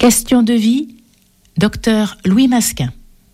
Question de vie, Dr Louis Masquin.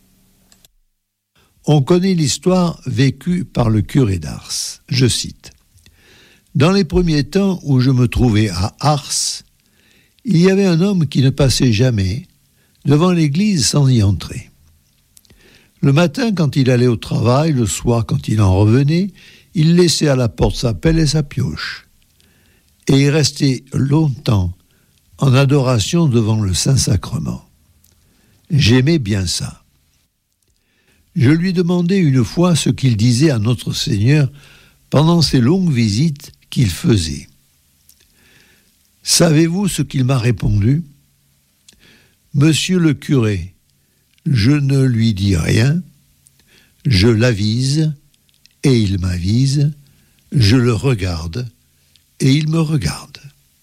On connaît l'histoire vécue par le curé d'Ars. Je cite. « Dans les premiers temps où je me trouvais à Ars, il y avait un homme qui ne passait jamais devant l'église sans y entrer. Le matin, quand il allait au travail, le soir, quand il en revenait, il laissait à la porte sa pelle et sa pioche. Et il restait longtemps en adoration devant le Saint-Sacrement. J'aimais bien ça. Je lui demandai une fois ce qu'il disait à notre Seigneur pendant ces longues visites qu'il faisait. Savez-vous ce qu'il m'a répondu ? Monsieur le curé, je ne lui dis rien, je l'avise et il m'avise, je le regarde et il me regarde.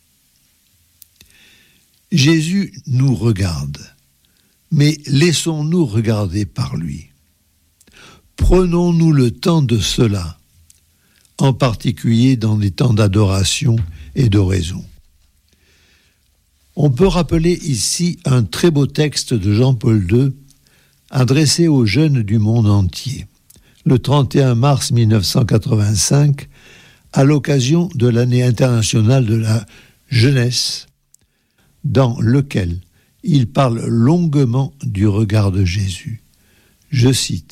Jésus nous regarde, mais laissons-nous regarder par lui. Prenons-nous le temps de cela, en particulier dans les temps d'adoration et d'oraison. On peut rappeler ici un très beau texte de Jean-Paul II, adressé aux jeunes du monde entier, le 31 mars 1985, à l'occasion de l'année internationale de la jeunesse, dans lequel il parle longuement du regard de Jésus. Je cite.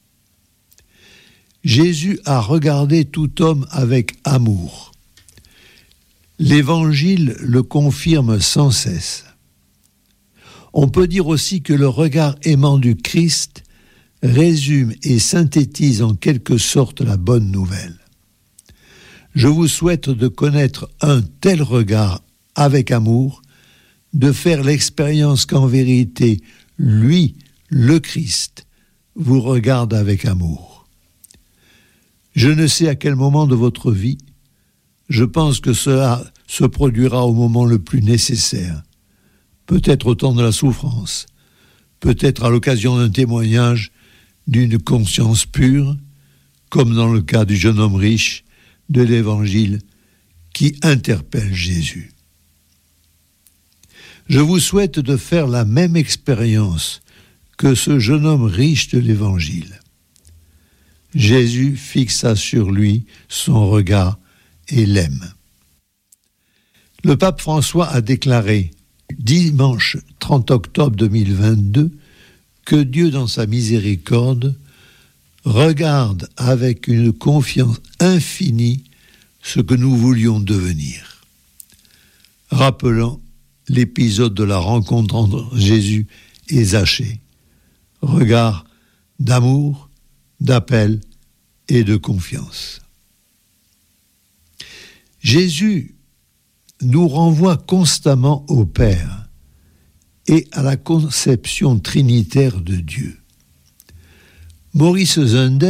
« Jésus a regardé tout homme avec amour. L'Évangile le confirme sans cesse. On peut dire aussi que le regard aimant du Christ résume et synthétise en quelque sorte la bonne nouvelle. Je vous souhaite de connaître un tel regard avec amour, de faire l'expérience qu'en vérité, lui, le Christ, vous regarde avec amour. Je ne sais à quel moment de votre vie, je pense que cela se produira au moment le plus nécessaire, peut-être au temps de la souffrance, peut-être à l'occasion d'un témoignage d'une conscience pure, comme dans le cas du jeune homme riche de l'Évangile qui interpelle Jésus. Je vous souhaite de faire la même expérience que ce jeune homme riche de l'Évangile. Jésus fixa sur lui son regard et l'aime. Le pape François a déclaré, dimanche 30 octobre 2022, que Dieu, dans sa miséricorde, regarde avec une confiance infinie ce que nous voulions devenir. Rappelant l'épisode de la rencontre entre Jésus et Zachée. Regard d'amour, d'appel et de confiance. Jésus nous renvoie constamment au Père et à la conception trinitaire de Dieu. Maurice Zundel